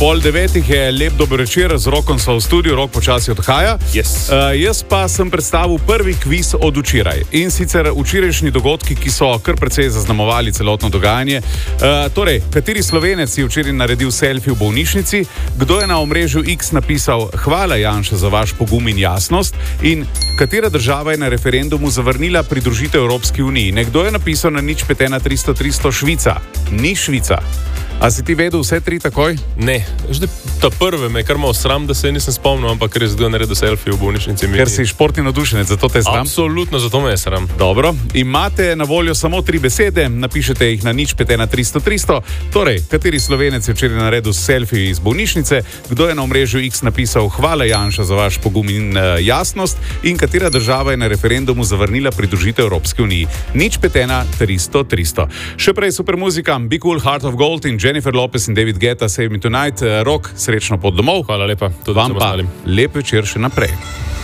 8:30 je lep dober večer, z Rokom so v studiu, Rok počasi odhaja. Yes. Jaz pa sem predstavil prvi kviz od včeraj. In sicer včerajšnji dogodki, ki so kar precej zaznamovali celotno dogajanje. Torej, kateri Slovenec je včeraj naredil selfie v bolnišnici, kdo je na omrežju X napisal hvala Janša za vaš pogum in jasnost in katera država je na referendumu zavrnila pridružitev Evropski uniji. Nekdo je napisal na 051 Švica. Ni Švica. A si ti vedel vse tri takoj? Ne, ta prve me je kar malo sram, da se nisem spomnil, ampak res kdo je naredil selfie v bolnišnici. Ker si športni navdušenec, zato te sram? Absolutno, zato me je sram. Dobro, imate na voljo samo 3 besede, napišete jih na 051 Torej, kateri Slovenec je včeraj naredil selfie iz bolnišnice, kdo je na omrežju X napisal hvala Janša za vaš pogum in jasnost in katera država je na referendumu zavrnila pridružitev Evropski uniji. 051 Še prej super muzika, Be Cool, Heart of Gold in Jennifer Lopez in David Guetta, Save Me Tonight. Rok, srečno pot domov. Hvala lepa. Vam pa lep večer še naprej.